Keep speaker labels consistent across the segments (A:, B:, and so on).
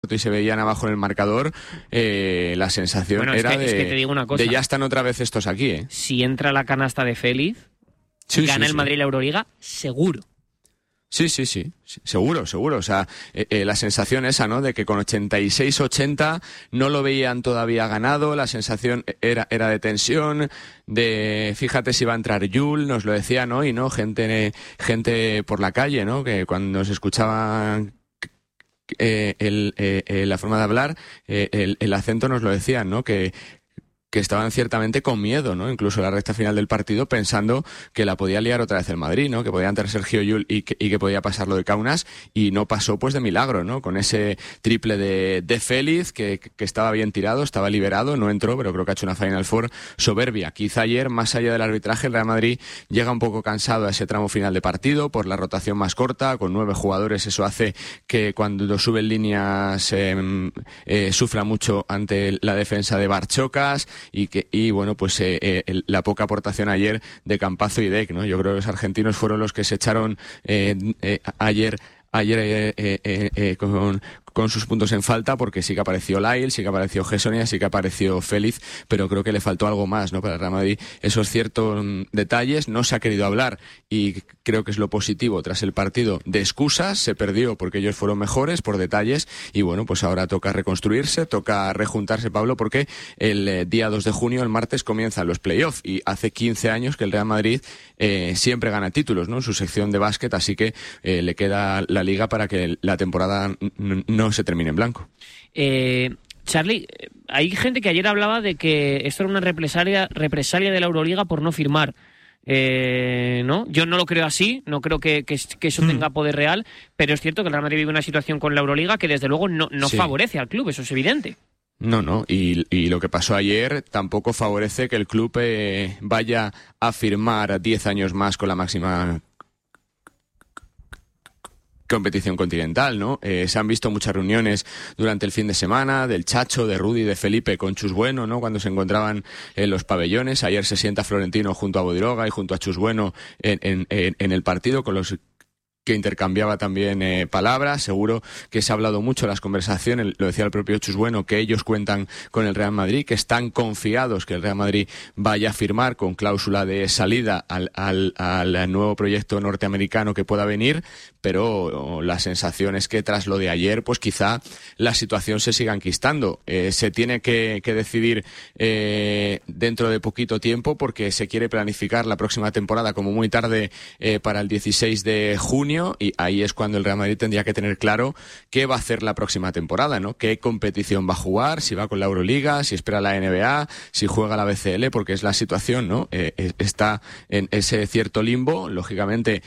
A: corto y se veían abajo en el marcador, la sensación era
B: es que te digo una cosa.
A: de ya están otra vez estos aquí, ¿eh?
B: Si entra la canasta de Félix, gana el Madrid la Euroliga, seguro.
A: Sí, seguro. O sea, la sensación esa, ¿no? De que con 86-80 no lo veían todavía ganado, la sensación era de tensión, de fíjate si va a entrar Yul, nos lo decían hoy, ¿no? Gente por la calle, ¿no? Que cuando se escuchaban la forma de hablar, el acento nos lo decían, ¿no? Que estaban ciertamente con miedo, ¿no? Incluso la recta final del partido, pensando que la podía liar otra vez el Madrid, ¿no? Que podía entrar Sergio Llull y que podía pasar lo de Kaunas, y no pasó pues de milagro, ¿no? Con ese triple de Félix, que estaba bien tirado, estaba liberado, no entró, pero creo que ha hecho una Final Four soberbia. Quizá ayer, más allá del arbitraje, el Real Madrid llega un poco cansado a ese tramo final de partido, por la rotación más corta, con 9 jugadores, eso hace que cuando suben líneas sufra mucho ante la defensa de Barchocas, y bueno, pues la poca aportación ayer de Campazzo y Dec, ¿no? Yo creo que los argentinos fueron los que se echaron ayer con sus puntos en falta, porque sí que apareció Lyle, sí que apareció Gessonia, sí que apareció Félix, pero creo que le faltó algo más, ¿no? Para el Real Madrid, esos ciertos detalles, no se ha querido hablar, y creo que es lo positivo tras el partido, de excusas. Se perdió porque ellos fueron mejores por detalles, y bueno, pues ahora toca reconstruirse, toca rejuntarse, Pablo, porque el día 2 de junio, el martes, comienzan los playoffs, y hace 15 años que el Real Madrid siempre gana títulos, ¿no? En su sección de básquet, así que le queda la Liga para que la temporada no se termine en blanco.
B: Charly, hay gente que ayer hablaba de que esto era una represalia de la Euroliga por no firmar. ¿No? Yo no lo creo así, no creo que eso tenga poder real, pero es cierto que el Real Madrid vive una situación con la Euroliga que desde luego no favorece al club, eso es evidente.
A: No, y lo que pasó ayer tampoco favorece que el club vaya a firmar 10 años más con la máxima competición continental, ¿no? Se han visto muchas reuniones durante el fin de semana del Chacho, de Rudy, de Felipe con Chus Bueno, ¿no? Cuando se encontraban en los pabellones. Ayer se sienta Florentino junto a Bodiroga y junto a Chus Bueno en el partido, con los que intercambiaba también palabras. Seguro que se ha hablado mucho en las conversaciones, lo decía el propio Chus Bueno, que ellos cuentan con el Real Madrid, que están confiados que el Real Madrid vaya a firmar con cláusula de salida al nuevo proyecto norteamericano que pueda venir, pero la sensación es que tras lo de ayer, pues quizá la situación se siga enquistando. Se tiene que decidir dentro de poquito tiempo, porque se quiere planificar la próxima temporada como muy tarde para el 16 de junio, y ahí es cuando el Real Madrid tendría que tener claro qué va a hacer la próxima temporada, ¿no? Qué competición va a jugar, si va con la Euroliga, si espera la NBA, si juega la BCL, porque es la situación, ¿no? Está en ese cierto limbo. Lógicamente,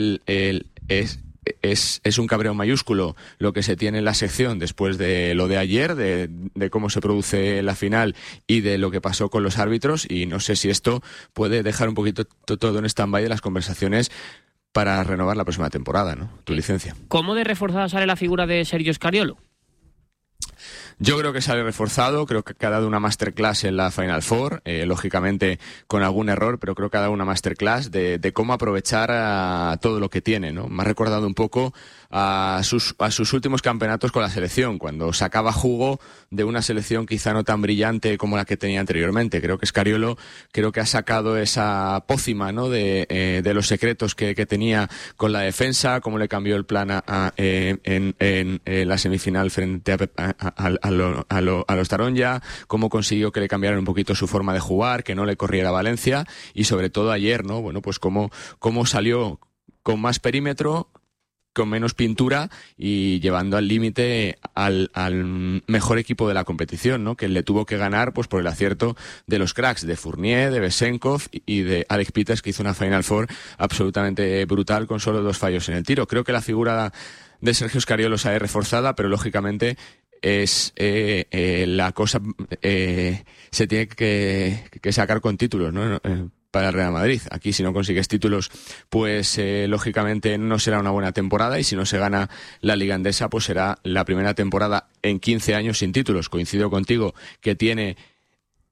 A: es un cabreo mayúsculo lo que se tiene en la sección después de lo de ayer, de cómo se produce la final y de lo que pasó con los árbitros, y no sé si esto puede dejar un poquito todo en stand-by de las conversaciones para renovar la próxima temporada, ¿no? Tu licencia.
B: ¿Cómo de reforzada sale la figura de Sergio Scariolo?
A: Yo creo que sale reforzado, creo que ha dado una masterclass en la Final Four, lógicamente con algún error, pero creo que ha dado una masterclass de cómo aprovechar todo lo que tiene, ¿no? Me ha recordado un poco a sus últimos campeonatos con la selección, cuando sacaba jugo de una selección quizá no tan brillante como la que tenía anteriormente. Creo que Scariolo ha sacado esa pócima, ¿no? de los secretos que tenía con la defensa, cómo le cambió el plan en la semifinal frente a los Taronja, cómo consiguió que le cambiaran un poquito su forma de jugar, que no le corriera Valencia, y sobre todo ayer, ¿no? Bueno, pues cómo salió con más perímetro, con menos pintura, y llevando al límite al mejor equipo de la competición, ¿no? Que le tuvo que ganar pues por el acierto de los cracks, de Fournier, de Besenkov y de Alex Peters, que hizo una Final Four absolutamente brutal con solo 2 fallos en el tiro. Creo que la figura de Sergio Scariolo se ha reforzada, pero lógicamente es la cosa se tiene que sacar con títulos, ¿no? Para el Real Madrid. Aquí, si no consigues títulos, pues lógicamente no será una buena temporada, y si no se gana la Liga Endesa, pues será la primera temporada en 15 años sin títulos. Coincido contigo que tiene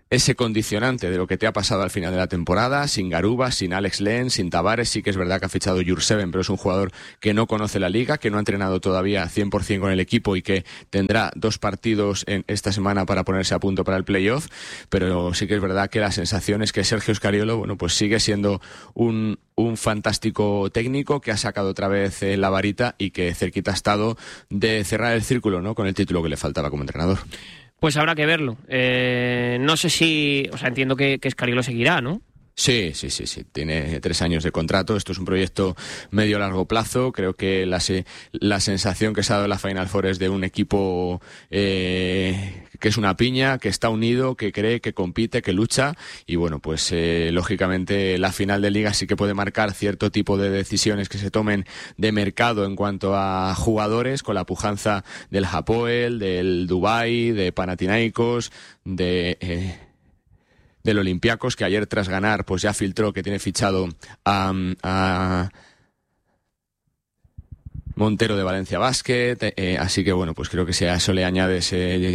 A: ese condicionante de lo que te ha pasado al final de la temporada, sin Garuba, sin Alex Len, sin Tavares. Sí que es verdad que ha fichado Jurseven, pero es un jugador que no conoce la liga, que no ha entrenado todavía 100% con el equipo y que tendrá 2 partidos en esta semana para ponerse a punto para el playoff. Pero sí que es verdad que la sensación es que Sergio Scariolo, bueno, pues sigue siendo un fantástico técnico que ha sacado otra vez la varita y que cerquita ha estado de cerrar el círculo, ¿no?, con el título que le faltaba como entrenador.
B: Pues habrá que verlo. No sé si... O sea, entiendo que Scariolo seguirá, ¿no?
A: Sí. Tiene 3 años de contrato. Esto es un proyecto medio-largo plazo. Creo que la sensación que se ha dado en la Final Four es de un equipo que es una piña, que está unido, que cree, que compite, que lucha. Y bueno, pues lógicamente la final de liga sí que puede marcar cierto tipo de decisiones que se tomen de mercado en cuanto a jugadores, con la pujanza del Hapoel, del Dubai, de Panathinaikos, del Olympiacos, que ayer tras ganar pues ya filtró que tiene fichado a Montero de Valencia Basket, así que bueno, pues creo que si a eso le añades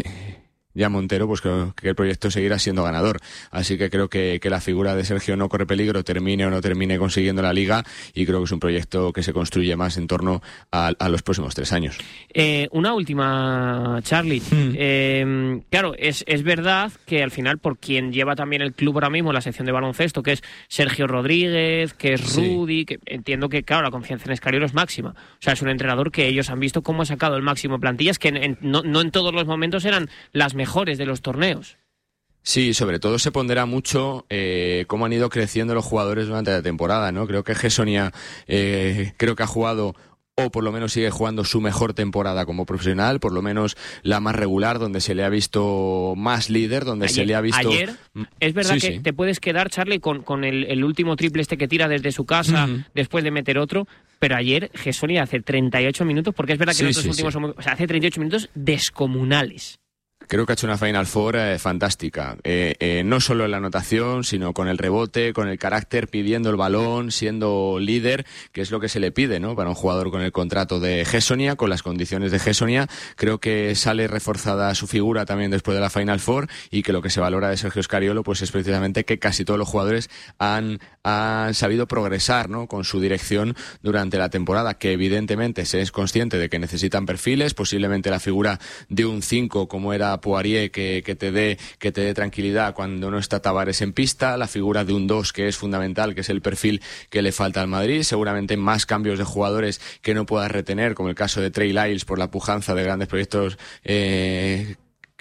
A: ya Montero, pues creo que el proyecto seguirá siendo ganador. Así que creo que la figura de Sergio no corre peligro, termine o no termine consiguiendo la liga, y creo que es un proyecto que se construye más en torno a los próximos 3 años.
B: Una última, Charlie. Claro, es verdad que al final, por quien lleva también el club ahora mismo, la sección de baloncesto, que es Sergio Rodríguez, que es Rudy, que entiendo que, claro, la confianza en Scariolo es máxima. O sea, es un entrenador que ellos han visto cómo ha sacado el máximo de plantillas, que no en todos los momentos eran las mejores de los torneos.
A: Sí, sobre todo se pondera mucho cómo han ido creciendo los jugadores durante la temporada, ¿no? Creo que Gessonia creo que ha jugado, o por lo menos sigue jugando, su mejor temporada como profesional, por lo menos la más regular, donde se le ha visto más líder, donde se le ha visto...
B: Ayer, es verdad que te puedes quedar, Charlie, con el último triple que tira desde su casa, después de meter otro, pero ayer Gessonia hace 38 minutos, porque es verdad que los últimos... O sea, hace 38 minutos descomunales.
A: Creo que ha hecho una Final Four fantástica, no solo en la anotación, sino con el rebote, con el carácter, pidiendo el balón, siendo líder, que es lo que se le pide, ¿no?, para un jugador con el contrato de Gessonia, con las condiciones de Gessonia. Creo que sale reforzada su figura también después de la Final Four, y que lo que se valora de Sergio Scariolo pues es precisamente que casi todos los jugadores han sabido progresar, ¿no?, con su dirección durante la temporada, que evidentemente se es consciente de que necesitan perfiles, posiblemente la figura de un 5 como era Poirier, que te dé tranquilidad cuando no está Tavares en pista, la figura de un 2 que es fundamental, que es el perfil que le falta al Madrid, seguramente más cambios de jugadores que no puedas retener, como el caso de Trey Lyles, por la pujanza de grandes proyectos que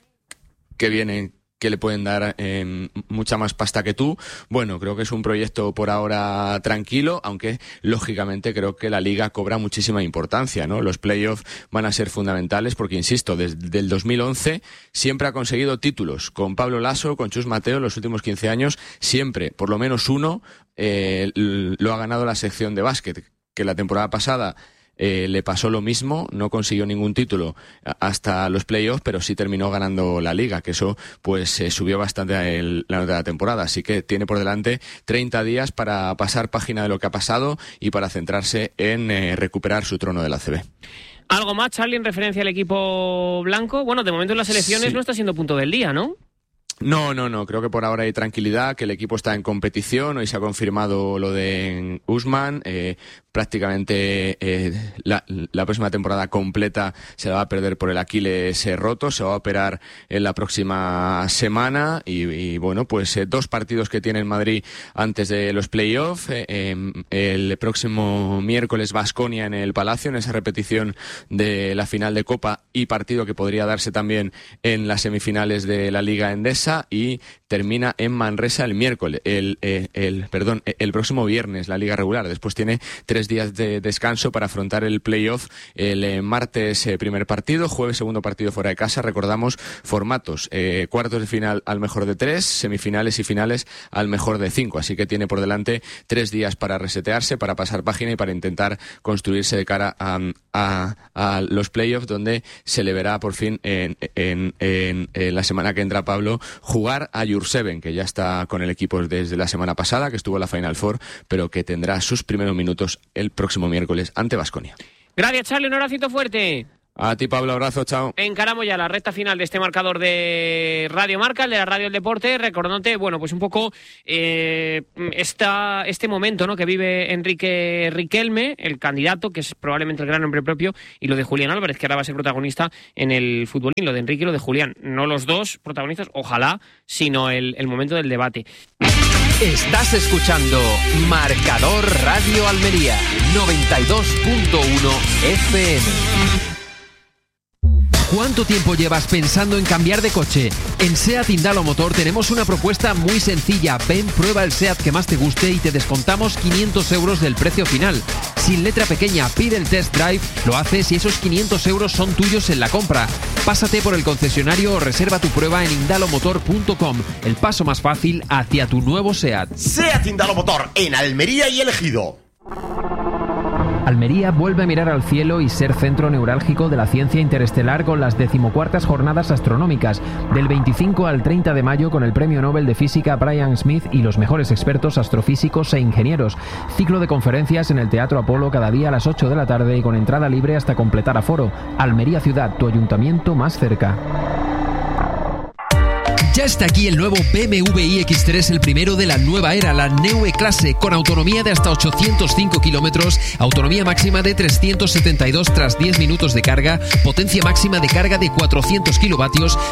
A: vienen, que le pueden dar mucha más pasta que tú. Bueno, creo que es un proyecto por ahora tranquilo, aunque lógicamente creo que la liga cobra muchísima importancia, ¿no? Los playoffs van a ser fundamentales porque, insisto, desde el 2011 siempre ha conseguido títulos. Con Pablo Lasso, con Chus Mateo, los últimos 15 años, siempre, por lo menos uno, lo ha ganado la sección de básquet, que la temporada pasada le pasó lo mismo, no consiguió ningún título hasta los playoffs, pero sí terminó ganando la liga, que eso pues subió bastante la nota de la temporada. Así que tiene por delante 30 días para pasar página de lo que ha pasado y para centrarse en recuperar su trono de la ACB.
B: ¿Algo más, Charlie, en referencia al equipo blanco? Bueno, de momento en las elecciones no está siendo punto del día, ¿no?
A: No, creo que por ahora hay tranquilidad, que el equipo está en competición. Hoy se ha confirmado lo de Usman, prácticamente la próxima temporada completa se la va a perder por el Aquiles roto, se va a operar en la próxima semana y bueno, pues 2 partidos que tiene en Madrid antes de los playoffs, el próximo miércoles Baskonia en el Palacio, en esa repetición de la final de Copa, y partido que podría darse también en las semifinales de la Liga Endesa, y termina en Manresa el miércoles, el próximo viernes la Liga regular. Después tiene 3 días de descanso para afrontar el playoff. El martes primer partido, jueves segundo partido fuera de casa. Recordamos formatos: cuartos de final al mejor de 3, semifinales y finales al mejor de 5. Así que tiene por delante 3 días para resetearse, para pasar página y para intentar construirse de cara a los playoffs, donde se le verá por fin en la semana que entra, Pablo, jugar a Jurseven, que ya está con el equipo desde la semana pasada, que estuvo en la Final Four, pero que tendrá sus primeros minutos el próximo miércoles ante Baskonia.
B: Gracias, Charlie, un abracito fuerte.
A: A ti, Pablo, abrazo, chao.
B: Encaramos ya la recta final de este marcador de Radio Marca, el de la Radio del Deporte, recordándote, bueno, pues un poco este momento, ¿no?, que vive Enrique Riquelme, el candidato, que es probablemente el gran nombre propio, y lo de Julián Álvarez, que ahora va a ser protagonista en el futbolín, lo de Enrique y lo de Julián. No los dos protagonistas, ojalá, sino el momento del debate.
C: Estás escuchando Marcador Radio Almería, 92.1 FM. ¿Cuánto tiempo llevas pensando en cambiar de coche? En SEAT Indalo Motor tenemos una propuesta muy sencilla. Ven, prueba el SEAT que más te guste y te descontamos 500 euros del precio final. Sin letra pequeña, pide el test drive, lo haces y esos 500 euros son tuyos en la compra. Pásate por el concesionario o reserva tu prueba en indalomotor.com. El paso más fácil hacia tu nuevo SEAT.
D: SEAT Indalo Motor en Almería y El Ejido.
E: Almería vuelve a mirar al cielo y ser centro neurálgico de la ciencia interestelar con las 14º Jornadas Astronómicas, del 25 al 30 de mayo con el Premio Nobel de Física Brian Smith y los mejores expertos astrofísicos e ingenieros. Ciclo de conferencias en el Teatro Apolo cada día a las 8 de la tarde y con entrada libre hasta completar aforo. Almería Ciudad, tu ayuntamiento más cerca.
C: Ya está aquí el nuevo BMW iX3, el primero de la nueva era, la Neue Klasse, con autonomía de hasta 805 kilómetros, autonomía máxima de 372 tras 10 minutos de carga, potencia máxima de carga de 400 kilovatios,